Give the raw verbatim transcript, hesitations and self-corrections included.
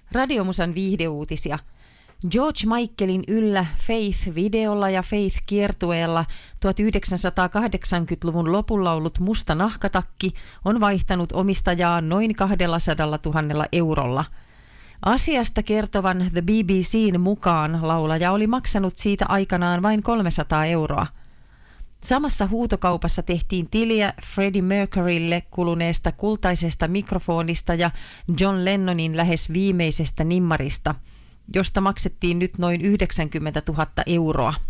Radiomusan viihdeuutisia. George Michaelin yllä Faith-videolla ja Faith-kiertueella tuhatyhdeksänsataakahdeksankymmentäluvun lopulla ollut musta nahkatakki on vaihtanut omistajaa noin kaksisataa tuhatta eurolla. Asiasta kertovan The B B C:n mukaan laulaja oli maksanut siitä aikanaan vain kolmesataa euroa. Samassa huutokaupassa tehtiin tiliä Freddie Mercurylle kuluneesta kultaisesta mikrofonista ja John Lennonin lähes viimeisestä nimmarista, josta maksettiin nyt noin yhdeksänkymmentätuhatta euroa.